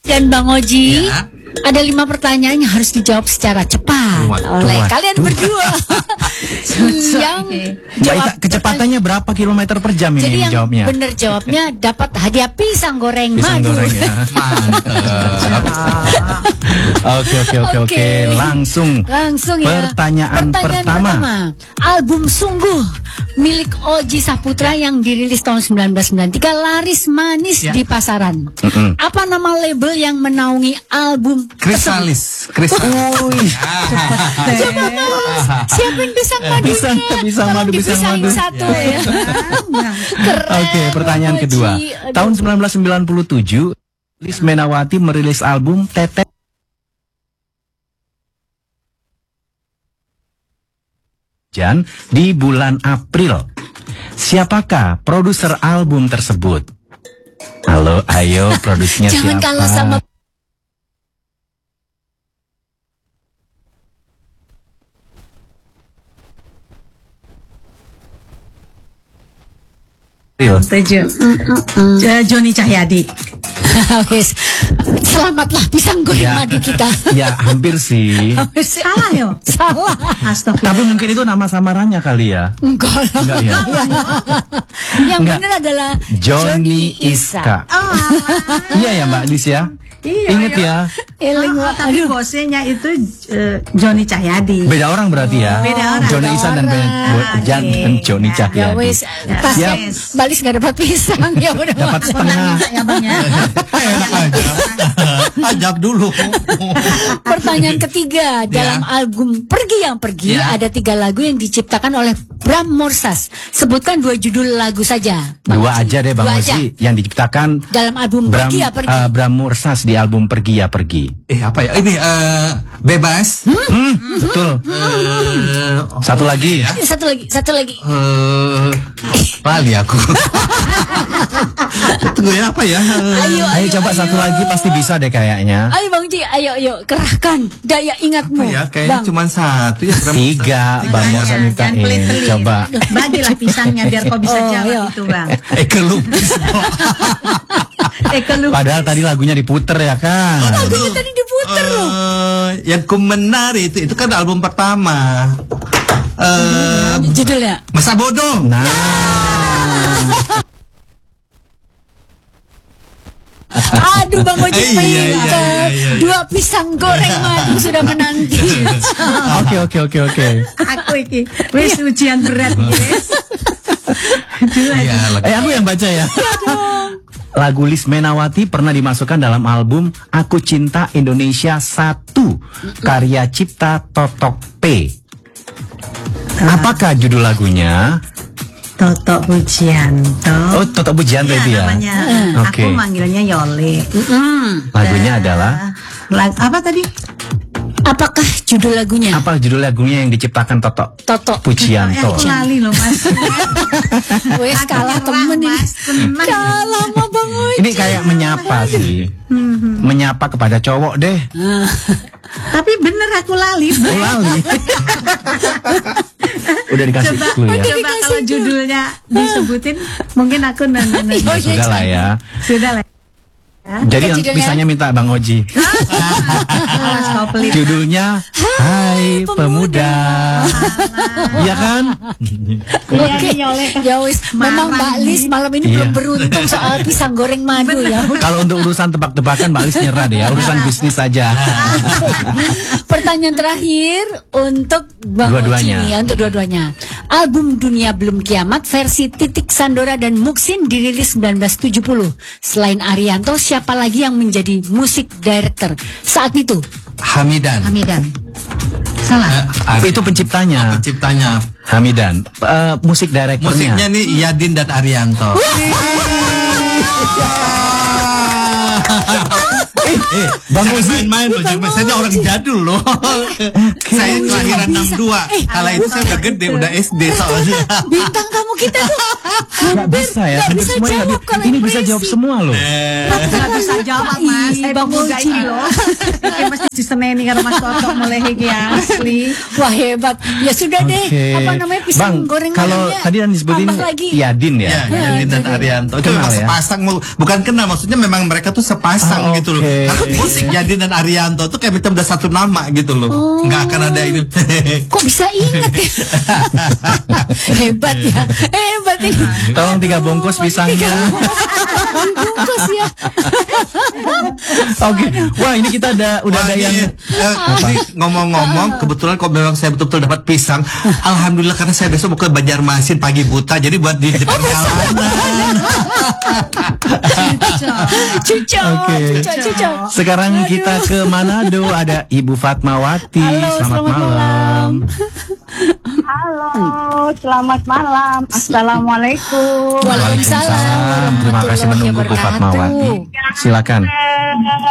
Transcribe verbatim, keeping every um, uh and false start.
Dan Bang Oji, Ya. ada lima pertanyaan yang harus dijawab secara cepat Waduh, oleh waduh. kalian berdua. Yang jawab Mbak, kecepatannya berapa kilometer per jam Jadi ini yang jawabnya? benar jawabnya dapat hadiah pisang goreng Pisang madu. goreng ya. Oke oke oke oke. Oke. Langsung. Langsung ya. Pertanyaan pertama. Album Sungguh milik Oji Saputra yang dirilis tahun sembilan belas sembilan puluh tiga laris manis Ya. di pasaran. Mm-mm. Apa nama label yang menaungi album Kristalis, Kristalis. Wih. Coba Mas, siapin pisang madunya. Pisang, pisang Tolong madu, pisang dipisahin madu. satu ya. Keren. Oke, pertanyaan Oji. kedua. Aduh. Tahun sembilan belas sembilan puluh tujuh, Lilis Menawati merilis album Teteh Jan di bulan April. Siapakah produser album tersebut? Halo, ayo produsernya Jangan siapa? kalah sama April. Setuju. Eh, Joni Cahyadi. Wes, selamatlah pisang goreng Ya. madu kita. Ya, hampir sih. Salah yo. Salah. Astagfirullah. Tapi mungkin itu nama samarannya kali ya. Enggak lah. Enggak ya? Yang Enggak. benar adalah Johnny Iska. Oh, Iya ya Mbak Lis ya? Iya, Ingat iya. ya? Eling, oh, Wak. tapi Aduh. bosnya itu eh, Joni Cahyadi. Beda orang berarti ya? Beda orang. Johnny Beda Isan dan orang. Ben- Bo- Jan Oke. dan Johnny Ya, Ya Cahyadi. wes, pas Siap. Balis nggak dapat pisang ya udah. Dapat setengah. Ya bang ya. Enak aja. Ajak dulu. Pertanyaan ketiga, dalam album Pergi Yang Pergi Ya. ada tiga lagu yang diciptakan oleh Bram Morsas. Sebutkan dua judul lagu saja. Bang Dua Oji. aja deh Bang Dua aja. Oji yang diciptakan Dalam album Bram, Pergi Ya Pergi. eh, Bram Mursas di album Pergi Ya Pergi. Eh apa ya? Ini eh, bebas. Hmm, betul. Eh, Satu lagi. ya. Satu lagi, satu lagi. Eh, Lali aku. Tunggu ya apa ya? Eh, Ayo, Ayo coba satu lagi pasti bisa deh kayaknya. Ayo Bang Ji, ayo ayo kerahkan daya ingatmu. apa ya? Kayaknya Bang. cuma satu ya. Tiga Bang Makanya, Mursas jangan mintain. pelit-pelit. Coba. Bagilah pisangnya biar kau bisa Oh, jawab iya. itu bang. Eh kelupis. Eh kalau Padahal tadi lagunya diputer ya kan. Lagunya tadi diputer loh. Eh, yang ku menari itu itu kan album pertama. Eh, Judulnya. Masa bodoh. Nah, Aduh Bang Oji Eh, iya, iya, pinter. iya, iya. Dua pisang goreng madu sudah menanti. oke oke oke oke. aku iki wis ujian berat guys. Iya, lagi. Eh aku yang baca ya. Lagu Lis Menawati pernah dimasukkan dalam album Aku Cinta Indonesia satu karya cipta Totok P. Apakah judul lagunya? Toto Pujianto. Oh, Totok Pujianto Iya, itu ya. namanya. Oke. Aku manggilnya Yole. Lagunya adalah Lag- apa tadi? Apakah judul lagunya? apa judul lagunya yang diciptakan Totok Toto. Eh, Pujianto? aku lali loh mas. Wes Aku kalah nyerah, temen ini. Mas. Tenang. Kalah sama Bang Oji. Ini kayak menyapa sih. Menyapa kepada cowok deh. Tapi bener aku lali. Oh, lali. Udah dikasih Coba, clue ya. coba kalau judulnya disebutin, mungkin aku nonton. Oh, iya, Sudah lah ya. Sudah lah. Ya. Jadi yang judulnya? pisahnya minta Bang Oji. Alas kau pelit. Judulnya Hai Pemuda. Iya kan? Oke, ya wis. Memang Mbak Lis malam ini Iya. belum beruntung soal pisang goreng madu ya. Kalau untuk urusan tebak-tebakan Mbak Lis nyerah deh ya. Urusan bisnis saja. Pertanyaan terakhir untuk Bang Dua-duanya. Oji ya, untuk dua-duanya. Album Dunia Belum Kiamat versi Titik Sandora dan Muksin dirilis sembilan belas tujuh puluh. Selain Arianto, siapa lagi yang menjadi musik director saat itu? Hamidan. Hamidan. Salah. Eh, Itu penciptanya. penciptanya. Hamidan. Eh, musik direkturnya. Musiknya nih Yadin dan Arianto. eh, Bang jangan Uzi. main-main loh, jangan main. Saya ini orang jadul loh. Saya kelahiran enam dua. Kala itu saya udah gede, udah S D soalnya. Bintang tamu kita tuh Nggak bisa ya, nggak hampir bisa semuanya jawab nggak bi- kalau ini bisa impresi. jawab semua loh. Eh, Nggak bisa jawab mas, Ih, saya Bang pemuda Uci. ini loh. Ini mesti diseneni karo Mas Toto mulai iki asli. Wah hebat. Ya sudah deh. Oke. Apa namanya pisang Bang, goreng kalau ayamnya tadi yang disebutin tambah lagi. Yadin ya. Ya, Yadin dan Arianto itu Kenal memang ya? sepasang, mau- bukan kenal, maksudnya memang mereka tuh sepasang Ah, gitu loh. oke. Karena musik Yadin dan Arianto tuh kayak macam udah satu nama gitu loh. Nggak akan ada ini. Kok bisa ingat ya? Hebat ya. Hebat ini. Tolong tiga bungkus pisangnya. Bungkus ya. Oke. Wah, ini kita ada udah Wah, ada ini, yang eh, ini ngomong-ngomong, kebetulan kok memang saya betul-betul dapat pisang. Alhamdulillah, karena saya besok mau ke Banjarmasin pagi buta, jadi buat di depan jalanan. Cucok. Oke. Cucok. Cucok. Sekarang kita ke Manado, ada Ibu Fatmawati. Halo, selamat, selamat malam. malam. Halo, selamat malam. Assalamualaikum. Waalaikumsalam. Terima kasih menunggu Bu warahmatullahi Fatmawati. wabarakatuh. Silakan.